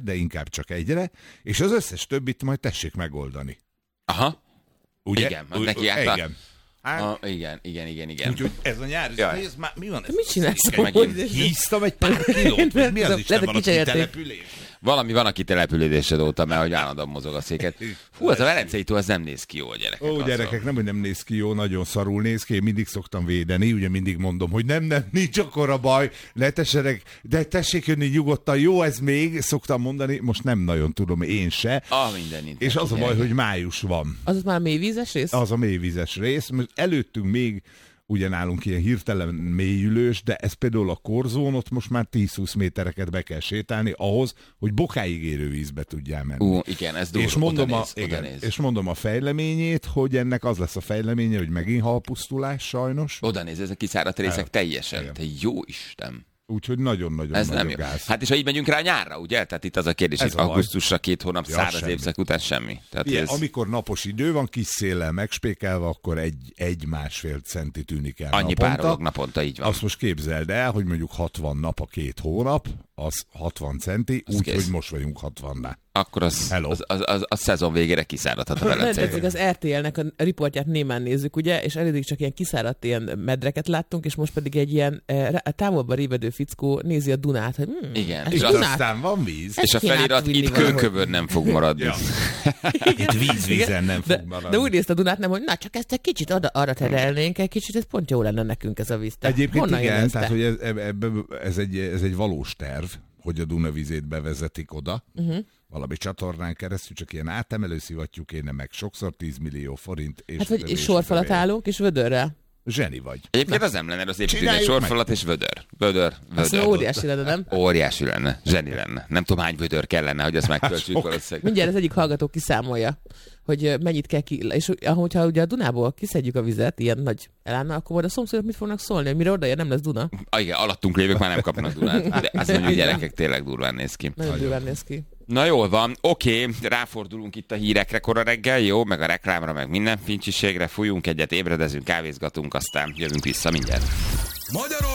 de inkább csak egyre, és az összes többit majd tessék megoldani. Aha. Ugye? Igen, neki által. Igen. Igen. Úgyhogy ez a nyár, ez már mi van? Mit csinálsz? Híztam egy pár kilót, mi az Isten van a kitelepülés? Valami van a kitelepülésed óta, mert hogy állandóan mozog a széket. Hú, az a Velencei tó, az nem néz ki jól, gyerekek. Ó, gyerekek, nem, hogy nem néz ki jó, nagyon szarul néz ki, én mindig szoktam védeni, ugye mindig mondom, hogy nem, nincs akkora baj, ne tessenek, de tessék jönni nyugodtan, jó ez még, szoktam mondani, most nem nagyon tudom, én se. Minden és az a baj, hogy május van. Az már mélyvízes rész? Az a mélyvízes rész, mert előttünk még ugye nálunk ilyen hirtelen mélyülős, de ez például a Korzón, ott most már 10-20 métereket be kell sétálni ahhoz, hogy bokáig érő vízbe tudjál menni. Igen, ez durva, és mondom a fejleményét, hogy ennek az lesz a fejleménye, hogy megint halpusztulás sajnos. Oda néz, ezek kiszáradt részek teljesen. Te jó Isten! Úgyhogy nagyon-nagyon ez nagy nem gáz. Hát és ha így megyünk rá nyárra, ugye? Tehát itt az a kérdés, hogy augusztusra 2 hónap száraz évszak után semmi. Tehát ilyen, amikor napos idő van, kis széllel megspékelve, akkor 1-1,5 centi tűnik el annyi párolog naponta, így van. Azt most képzeld el, hogy mondjuk 60 nap a 2 hónap, az 60 centi, úgyhogy most vagyunk 60-nál. Akkor az szezon végére kiszáradhat a Velencei. Az RTL-nek a riportját némán nézzük, ugye, és eddig csak ilyen kiszáradt ilyen medreket láttunk, és most pedig egy ilyen távolban révedő fickó nézi a Dunát, hogy igen, és aztán van víz. És a felirat itt kőkövön nem fog maradni. Itt vízen nem fog maradni. De úgy nézte a Dunát, nem, hogy na csak ezt egy kicsit arra terelnénk, egy kicsit, ez pont jó lenne nekünk ez a víz. Egyébként igen, tehát hogy ez egy valós terv, hogy a Duna vizét bevezetik oda, valami csatornán keresztül, csak ilyen átemelő szivattyú kéne meg, sokszor 10 millió forint. És sorfalat állunk, és vödörrel. Zseni vagy. Egyébként az nem lenne, az építeni egy sorfalat és vödör. Az óriási lenne, nem? Óriási lenne, zseni lenne. Nem tudom, hány vödör kellene, hogy ezt megtöltsük valószínűleg. Mindjárt az egyik hallgató kiszámolja, hogy mennyit kell ki, és ahogyha ugye a Dunából kiszedjük a vizet, ilyen nagy elánnal, akkor majd a szomszédok mit fognak szólni, hogy mire odaér, nem lesz Duna. Igen, alattunk lévők már nem kapnak Dunát, de azt mondjuk, gyerekek tényleg durván néz ki. Nagyon durván néz ki. Na jól van, oké, ráfordulunk itt a hírekre kora reggel, jó, meg a reklámra, meg minden fincsiségre, fújunk egyet, ébredezünk, kávézgatunk, aztán jövünk vissza mindjárt.